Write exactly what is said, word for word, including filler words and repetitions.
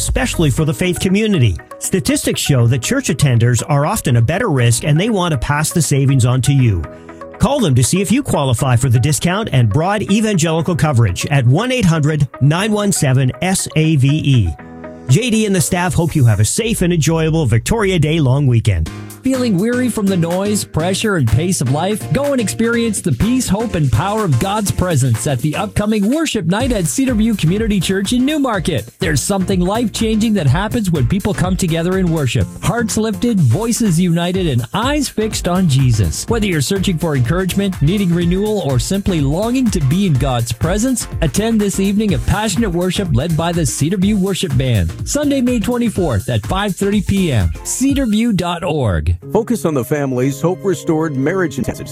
especially for the faith community. Statistics show that church attenders are often a better risk and they want to pass the savings on to you. Call them to see if you qualify for the discount and broad evangelical coverage at one eight hundred nine one seven S A V E. J D and the staff hope you have a safe and enjoyable Victoria Day long weekend. Feeling weary from the noise, pressure, and pace of life? Go and experience the peace, hope, and power of God's presence at the upcoming worship night at Cedarview Community Church in Newmarket. There's something life-changing that happens when people come together in worship. Hearts lifted, voices united, and eyes fixed on Jesus. Whether you're searching for encouragement, needing renewal, or simply longing to be in God's presence, attend this evening of passionate worship led by the Cedarview Worship Band. Sunday, May twenty-fourth at five thirty p.m. cedarview dot org. Focus on the Family's Hope Restored Marriage Intensive